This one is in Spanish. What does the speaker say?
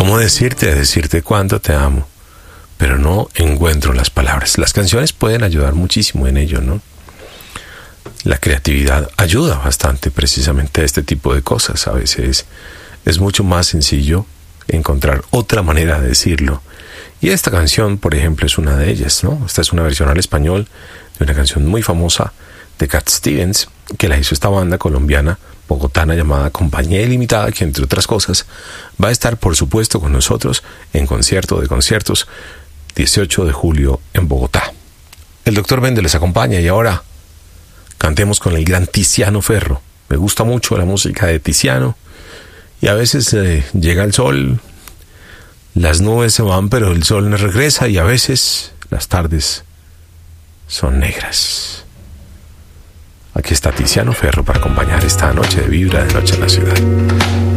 cómo decirte cuánto te amo, pero no encuentro las palabras. Las canciones pueden ayudar muchísimo en ello, ¿no? La creatividad ayuda bastante precisamente a este tipo de cosas. A veces es mucho más sencillo encontrar otra manera de decirlo. Y esta canción, por ejemplo, es una de ellas, ¿no? Esta es una versión al español de una canción muy famosa de Cat Stevens, que la hizo esta banda colombiana bogotana llamada Compañía Ilimitada, que entre otras cosas va a estar por supuesto con nosotros en Concierto de Conciertos 18 de julio en Bogotá. El Dr. Bende les acompaña y ahora cantemos con el gran Tiziano Ferro. Me gusta mucho la música de Tiziano y a veces llega el sol, las nubes se van pero el sol no regresa y a veces las tardes son negras. Aquí está Tiziano Ferro para acompañar esta noche de Vibra de Noche en la Ciudad.